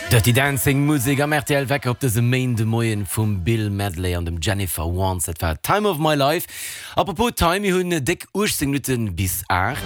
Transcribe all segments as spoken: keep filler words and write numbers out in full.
Dirty Dancing Musik am R T L weg op de Main de Moien vum Bill Medley an dem Jennifer Warnes etwa Time of my life. Apropos Time hunn dick achtzehn Minuten bis acht.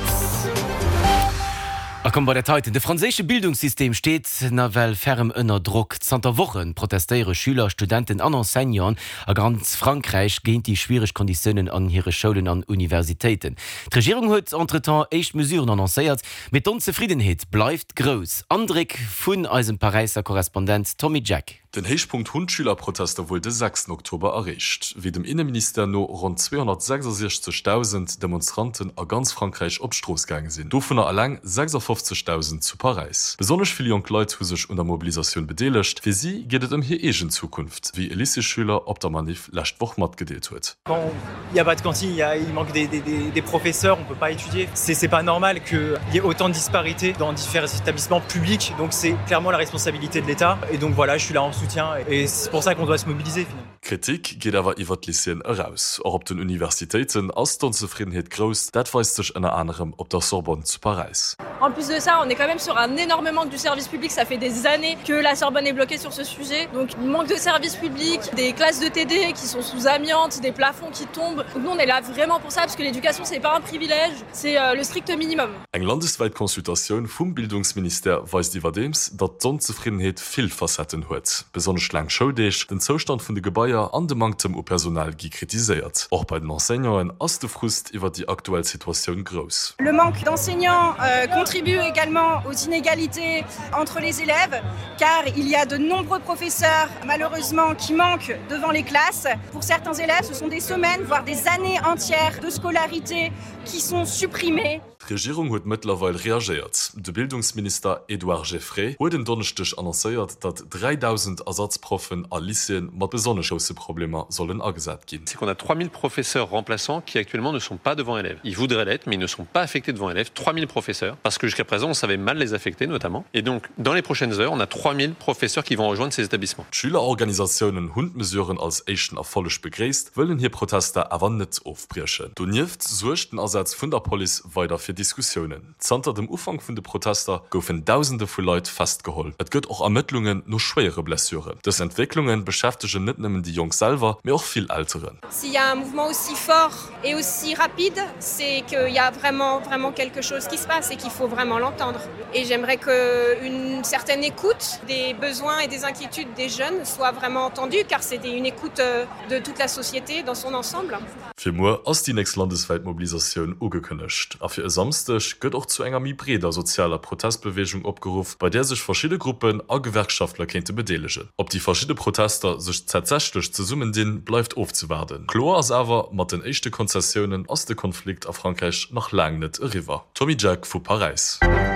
Er kommt bei der Zeit. De franzésche Bildungssystem steht na well ferm ënner Druck. Zanter Wochen protestéiere Schüler, Studenten an Enseignern a ganz Frankreich géint die schwierig Konditionen an ihre Schulen an Universitäten. Die Regierung huet entretemps echt Mesuren annoncéiert, mit Unzufriedenheit bleibt groß. Andrik vun eisem Pariser Korrespondent Tommy Jack. Den Heichpunkt Hundschülerprotester wurde den sechsten Oktober erreicht, wie dem Innenminister no rund zweihundertsechsundsechzigtausend Demonstranten a ganz Frankreich op Stroß gegangen sind. Davon allein sechsundfünfzigtausend zu Paris. Besonders viele junge Leute haben sich unter Mobilisation beteiligt. Für sie geht es um hier egen Zukunft, wie Elise Schüler op der Manif letzte Woche mat gedeelt huet. Quand il n'y a pas de cantine, il, y a, il manque des, des, des professeurs, on ne peut pas étudier. C'est, c'est pas normal qu'il y ait autant de disparités dans différents établissements publics, donc c'est clairement la responsabilité de l'État. Et donc voilà, je suis là en soutien et c'est pour ça qu'on doit se mobiliser finalement. Kritik geht aber iwwer d Lycéen heraus. Auch op den Universitäten ass d'Unzufriedenheit groß, dat weist sich unter anderem op der Sorbonne zu Paris. En plus de ça, on est quand même sur un énorme manque du service public. Ça fait des années que la Sorbonne est bloquée sur ce sujet. Donc, manque de service public, des classes de T D qui sont sous amiante, des plafonds qui tombent. Donc, nous, on est là vraiment pour ça, parce que l'éducation, c'est pas un privilège, c'est euh, le strict minimum. Eng landesweit Konsultation vom Bildungsminister weist iwwer dems, dat d'Unzufriedenheit viel Facetten huet. Besonders lang Schuldeich, den Zustand vun de Gebäier an de Mangtem o Personal gi kritisiert. Auch bei den Enseignants ass de Frust iwwer die aktuelle Situation groß. Le manque d'enseignants euh, contribue également aux inégalités entre les élèves, car il y a de nombreux professeurs, malheureusement, qui manquent devant les classes. Pour certains élèves, ce sont des semaines, voire des années entières de scolarité qui sont supprimées. Die Regierung huet mittlerweile reagiert. Der Bildungsminister Edouard Geoffrey huet den Donnerstag annonciert, dass dreitausend Ersatzprofen a Lycéen mat besonders grosse Probleme sollen angesat gin. C'est qu'on a trois mille professeurs remplaçants qui actuellement ne sont pas devant élèves. Ils voudraient l'être, mais ils ne sont pas affectés devant élèves. trois mille professeurs, parce que jusqu'à présent, on savait mal les affecter notamment. Et donc, dans les prochaines heures, on a trois mille professeurs qui vont rejoindre ces établissements. Schülerorganisationen und Mesuren als echten erfolg begräst, wollen hier Proteste aber nicht aufbrechen. Donieft sucht den Ersatz von der Police weiter für Diskussionen. Zanter dem Ufang von der Protester goufen Tausende von Leuten festgeholt. Es gibt auch Ermittlungen nur schwere Blessuren. Das Entwicklungen beschäftigen nicht nur die Jungs selber, mais auch viel Älteren. S'il y a un mouvement aussi fort et aussi rapide, c'est qu'il y a vraiment, vraiment quelque chose qui se passe et qu'il faut vraiment l'entendre. Et j'aimerais qu'une certaine écoute des besoins et des inquiétudes des jeunes soit vraiment entendue, car c'est une écoute de toute la société dans son ensemble. Für moi ist die nächste landesweite Mobilisation angekündigt. Auf ihr Samstag gehört auch zu einer breder sozialer Protestbewegung abgerufen, bei der sich verschiedene Gruppen und Gewerkschaftler könnte beteiligen. Ob die verschiedenen Protester sich tatsächlich zusammen dienen, bleibt aufzuwarten. Klar ist aber, mit den ersten Konzessionen aus dem Konflikt auf Frankreich noch lange nicht rüber. Tommy Jack von Paris.